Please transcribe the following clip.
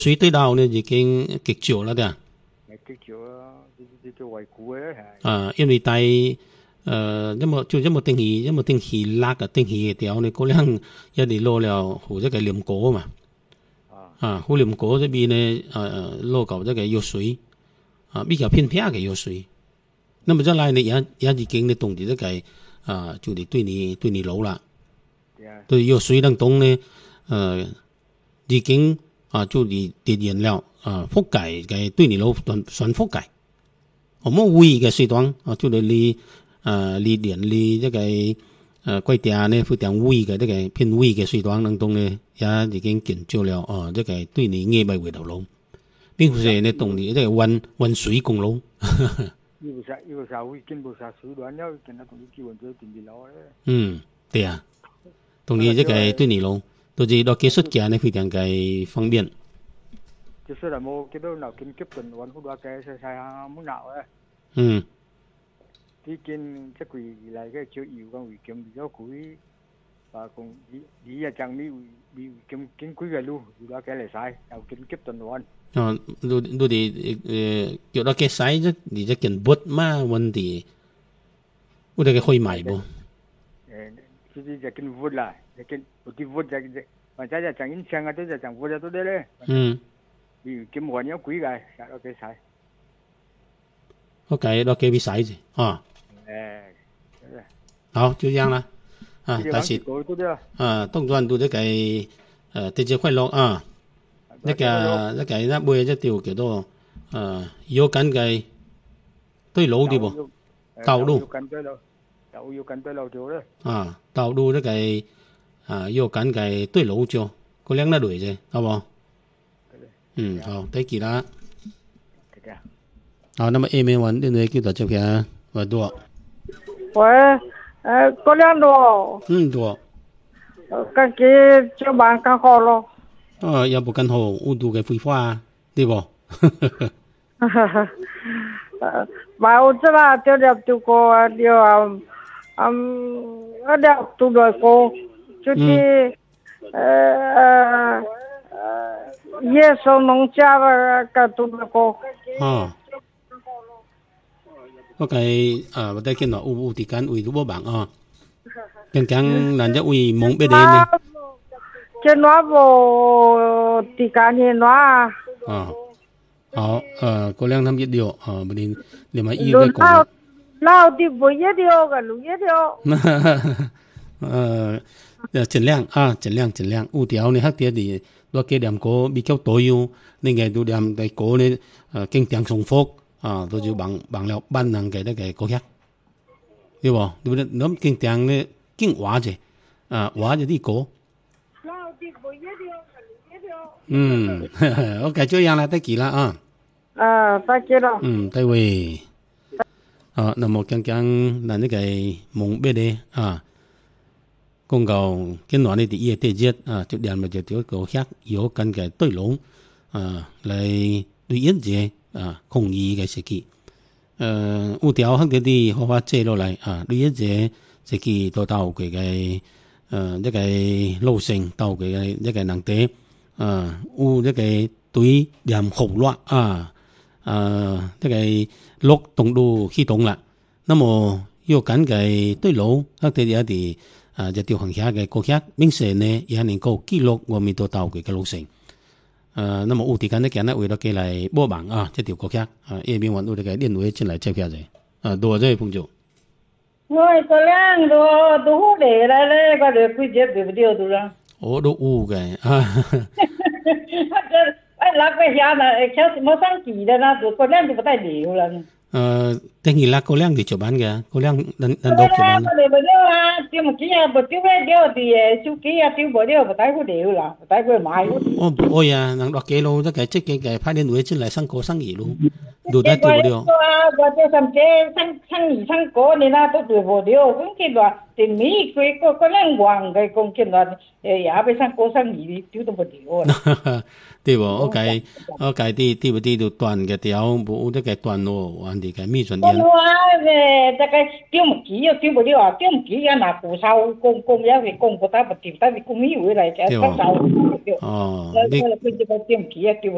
水對到呢已經極少啦的。 極少咯，就維護嘅係。因為大因為天氣熱啊，天氣條呢嗰兩一年攞了或者係黏果嘛。好黏果這邊呢攞到這個藥水比較偏僻嘅藥水。那麼再來呢也已經呢動住這個就是對你老啦。對藥水當中呢已經就係跌現了覆蓋嘅對你老算覆蓋。我們胃嘅水段就係你這個貴啲呢非常胃嘅這個偏胃嘅水段當中呢也已經研究了這個對你眼部會頭腦，並不是呢動你這個溫水公路。 要社會經過晒水段，因為見到同你叫人做電力佬咧。對啊，同你這個對你老，都是到技術嘅呢非常嘅方便。 就說là một cái đó nào kinh kiếp tuầnวันphút đó cái sai sai muốn nào ấy. Thì kinh chắc quỷ lại cái chiếu yếu con quỷ kiếm gió cuối và cũng đi ra chẳng đi kiếm kiếm cuối cái luôn, đó cái là sai, nào kinh kiếp tuầnวัน. Đôi thì kiểu đó cái sai rất thì chắc kiện bớt mà vấn đề, udah cái khơi mày bu. Thì chắc kinh vượt lại, chắc kinh vượt chắc mà chắc là chẳng in sang cái tôi chẳng vượt ra tôi đấy đấy. Vì kiếm nguồn nhớ quý cái, đó cái sai. Ok, đó cái bị sai gì? Hảo,就這樣啦。但是當然都這個節日快樂啊！那每一條叫做要緊嘅對路啲噃，道路。 要緊對路條咧。 道路這個要緊嘅對路條，嗰兩類啫，好冇？好，得幾啦？好，那麼下面我哋叫做這邊話多。 喂，嗰兩度。 多。 跟住就辦更好咯。 要不更好，我都嘅廢話，對不？ mà ô tô là tiêu đẹp tiêu cô điều ở đẹp tu đôi cô chú thì số nông cha và cả tu đôi cô. Ok bây giờ cái nó u thì can uy đủ bằng càng làm cho uy mong bên đây này. Cái nó vô thì can thì nó. Có lẽ thăm biết điều bên đây để mà yêu cái cổ. Lao thì vui điều cả lúc điều. Chất lượng ưu tiểu này hắc tiệt thì đôi cái điểm cổ bị kéo tối yêu nên cái đôi điểm cái cổ này kinh tế sung phúc tôi chịu bằng liệu ban năng cái cổ khác, hiểu không? Đối nó kinh tế này kinh hóa chứ hóa chứ đi cổ. Ok, chú yang là tới kỳ là tới kỳ đó. Tới về. Là một càng là những cái mong bên đây công cầu cái nói này thì ý thế giết chút điểm mà chỉ thiếu cổ khác yếu cần cái tối lũng lại đối yến gì không ý cái sự kiện ưu tiểu hắc thì họ phát chế rồi lại đối yến gì sự kiện tôi tàu cái lâu sinh tàu cái năng tế u cái túi điểm khổng loạn cái lúc tổng đủ khi tổng là nó mà yêu cần cái tối lũng hắc thìจะtiêu hàng khác cái cố khác minh sẽ này nhà nên có kỷ lục của mình tôi tàu cái lâu sinh那么ưu thì cái này cái này为了cái来播榜จะtiêu cố khác em bên ngoài cái điện thoại trên lại chơi kia rồi đồ rồi phong chủ rồi có lẽ đồ để lại đấy có được quy chế được điều đồ ra đồ u cái ai làm cái nhà này chắc mới sang kỳ đó na có lẽ thì phải thay điều là thế nghĩ là có lẽ thì cho bán kìa có lẽ đàn độc cho bán tiêu một cái bữa tiêu về tiêu thì chú kia tiêu bữa tiêu phải tay của đều là tay của mày ôi nàng đọc cái lô cái chiếc cái phái đến núi trên lại sang cổ sang nghỉ luôn đủ đã tiêu điều bữa tiêu sang chế sang nghỉ sang cổ này na tôi tiêu bữa tiêu cũng kia là thì mỹ có lẽ hoàng cái công kia là à bây sang cổ sang nghỉ tiêu tôi bữa tiêu 对不 OK 第就断个条不这个断咯完的个秘传烟这个tiêu một ký tiêu bữa tiêu tiêu một ký là cụ sau công giá về công của ta bật tiêu ta vì công mỹ với lại cái sau tiêu là tiêu một ký tiêu